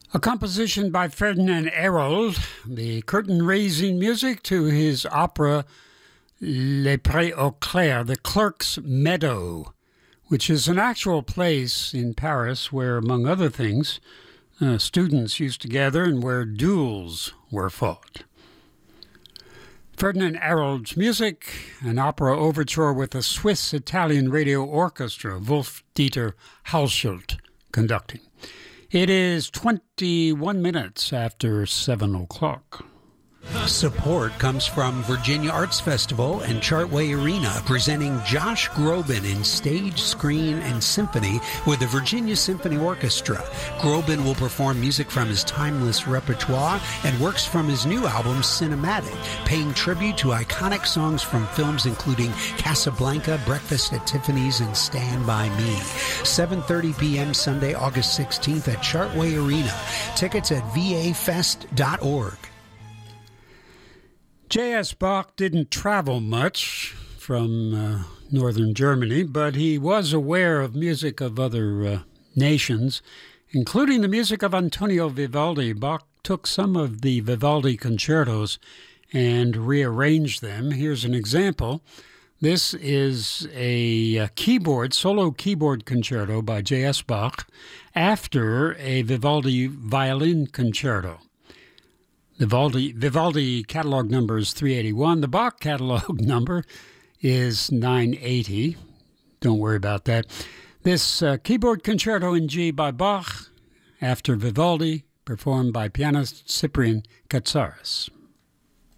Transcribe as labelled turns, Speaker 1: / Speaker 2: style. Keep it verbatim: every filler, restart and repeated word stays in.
Speaker 1: A composition by Ferdinand Hérold, the curtain-raising music to his opera Les Prés au Clair, The Clerk's Meadow, which is an actual place in Paris where, among other things, uh, students used to gather and where duels were fought. Ferdinand Hérold's music, an opera overture with a Swiss-Italian radio orchestra, Wolf-Dieter Halsschult conducting. It is twenty-one minutes after seven o'clock.
Speaker 2: Support comes from Virginia Arts Festival and Chartway Arena, presenting Josh Groban in stage, screen, and symphony with the Virginia Symphony Orchestra. Groban will perform music from his timeless repertoire and works from his new album, Cinematic, paying tribute to iconic songs from films including Casablanca, Breakfast at Tiffany's, and Stand By Me. seven thirty p.m. Sunday, August sixteenth at Chartway Arena. Tickets at v a fest dot org.
Speaker 1: J S. Bach didn't travel much from uh, northern Germany, but he was aware of music of other uh, nations, including the music of Antonio Vivaldi. Bach took some of the Vivaldi concertos and rearranged them. Here's an example. This is a, a keyboard, solo keyboard concerto by J S. Bach after a Vivaldi violin concerto. Vivaldi, Vivaldi catalog number is three eighty-one. The Bach catalog number is nine eighty. Don't worry about that. This uh, keyboard concerto in G by Bach after Vivaldi, performed by pianist Cyprian Katsaris.